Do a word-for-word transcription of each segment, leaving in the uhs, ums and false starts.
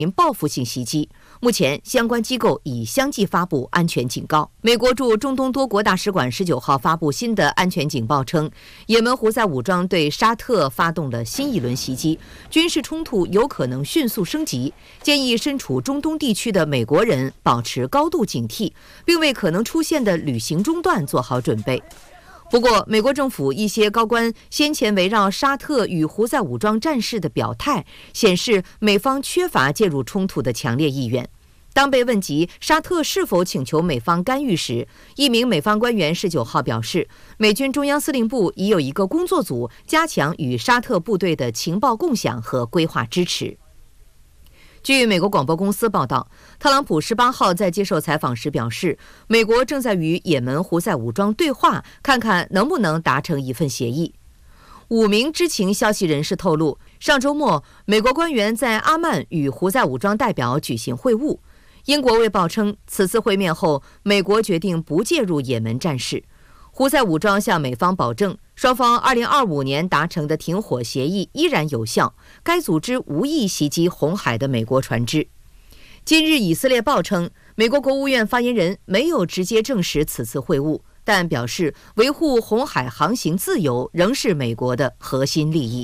报复性袭击。目前，相关机构已相继发布安全警告。美国驻中东多国大使馆十九号发布新的安全警报称，也门胡塞武装对沙特发动了新一轮袭击，军事冲突有可能迅速升级，建议身处中东地区的美国人保持高度警惕，并为可能出现的旅行中断做好准备。不过，美国政府一些高官先前围绕沙特与胡塞武装战事的表态，显示美方缺乏介入冲突的强烈意愿。当被问及沙特是否请求美方干预时，一名美方官员十九号表示，美军中央司令部已有一个工作组加强与沙特部队的情报共享和规划支持。据美国广播公司报道，特朗普十八号在接受采访时表示，美国正在与也门胡塞武装对话，看看能不能达成一份协议。五名知情消息人士透露，上周末，美国官员在阿曼与胡塞武装代表举行会晤。英国卫报称，此次会面后，美国决定不介入也门战事。胡塞武装向美方保证，双方二零二五年达成的停火协议依然有效，该组织无意袭击红海的美国船只。今日以色列报称，美国国务院发言人没有直接证实此次会晤，但表示维护红海航行自由仍是美国的核心利益。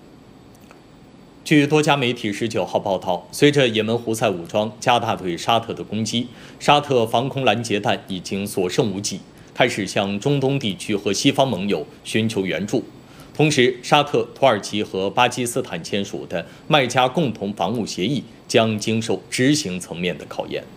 据多家媒体十九号报道，随着也门胡塞武装加大对沙特的攻击，沙特防空拦截弹已经所剩无几，开始向中东地区和西方盟友寻求援助。同时，沙特、土耳其和巴基斯坦签署的麦加共同防务协议将经受执行层面的考验。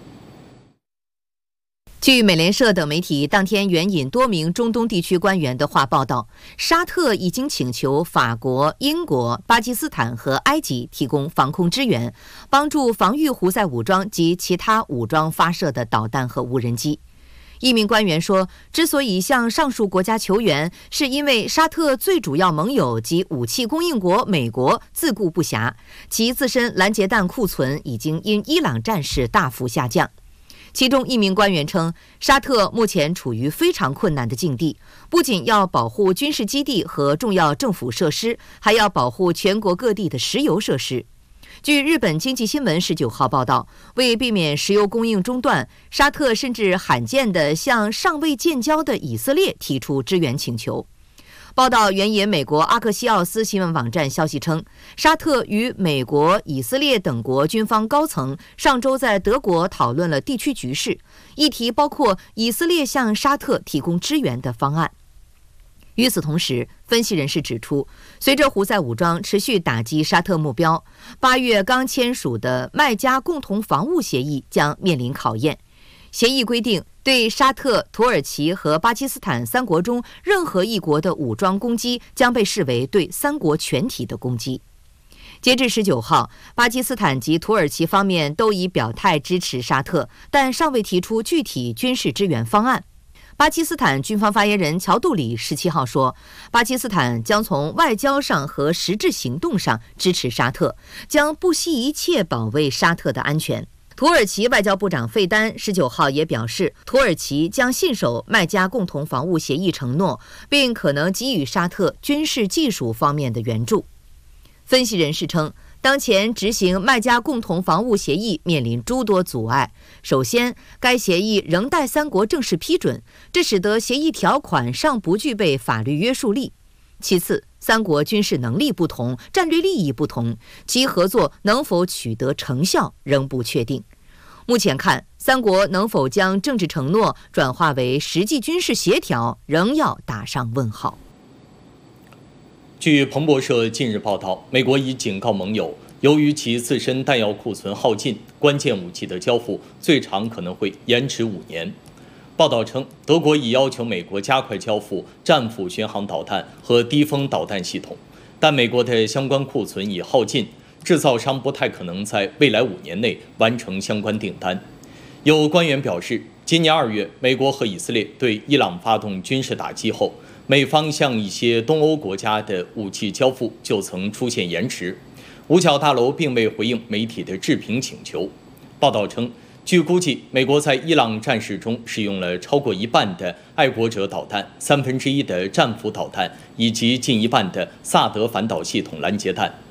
据美联社等媒体当天援引多名中东地区官员的话报道，沙特已经请求法国、英国、巴基斯坦和埃及提供防空支援，帮助防御胡塞武装及其他武装发射的导弹和无人机。一名官员说，之所以向上述国家求援，是因为沙特最主要盟友及武器供应国美国自顾不暇，其自身拦截弹库存已经因伊朗战事大幅下降。其中一名官员称，沙特目前处于非常困难的境地，不仅要保护军事基地和重要政府设施，还要保护全国各地的石油设施。据日本经济新闻十九号报道，为避免石油供应中断，沙特甚至罕见地向尚未建交的以色列提出支援请求。报道援引美国阿克西奥斯新闻网站消息称，沙特与美国、以色列等国军方高层上周在德国讨论了地区局势，议题包括以色列向沙特提供支援的方案。与此同时，分析人士指出，随着胡塞武装持续打击沙特目标，八月刚签署的麦加共同防务协议将面临考验。协议规定，对沙特、土耳其和巴基斯坦三国中任何一国的武装攻击将被视为对三国全体的攻击。截至十九号，巴基斯坦及土耳其方面都已表态支持沙特，但尚未提出具体军事支援方案。巴基斯坦军方发言人乔杜里十七号说，巴基斯坦将从外交上和实质行动上支持沙特，将不惜一切保卫沙特的安全。土耳其外交部长费丹十九号也表示，土耳其将信守麦加共同防务协议承诺，并可能给予沙特军事技术方面的援助。分析人士称，当前执行麦加共同防务协议面临诸多阻碍。首先，该协议仍待三国正式批准，这使得协议条款尚不具备法律约束力。其次，三国军事能力不同，战略利益不同，其合作能否取得成效仍不确定。目前看，三国能否将政治承诺转化为实际军事协调，仍要打上问号。 据彭博社近日报道，美国已警告盟友，由于其自身弹药库存耗尽，关键武器的交付最长可能会延迟五年。报道称，德国已要求美国加快交付战斧巡航导弹和低风导弹系统，但美国的相关库存已耗尽，制造商不太可能在未来五年内完成相关订单。有官员表示，今年二月，美国和以色列对伊朗发动军事打击后，美方向一些东欧国家的武器交付就曾出现延迟。五角大楼并未回应媒体的置评请求。报道称，据估计，美国在伊朗战事中使用了超过一半的爱国者导弹、三分之一的战斧导弹以及近一半的萨德反导系统拦截弹。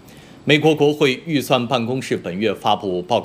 美国国会预算办公室本月发布报告。